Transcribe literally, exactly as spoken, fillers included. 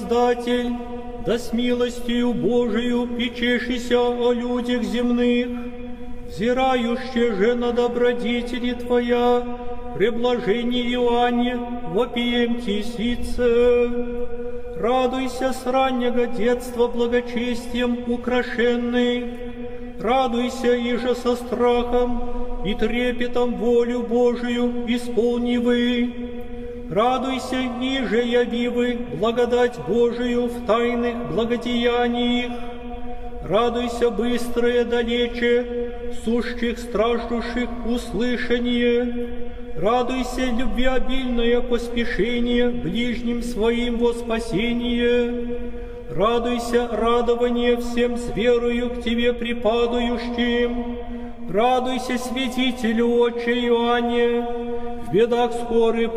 Создатель, да с милостью Божию печешися о людях земных, взирающая же на добродетели Твоя, преблажение Иоанне, вопием тесице. Радуйся с раннего детства благочестием украшенный, радуйся иже со страхом и трепетом волю Божию исполнивы. Радуйся, иже явивы благодать Божию в тайных благодеяниях. Радуйся быстрое далече, сущих страждущих услышание. Радуйся, любвеобильное поспешение ближним своим во спасение. Радуйся, радование всем с верою к Тебе припадающим. Радуйся, святителю Отче Иоанне, в бедах скорых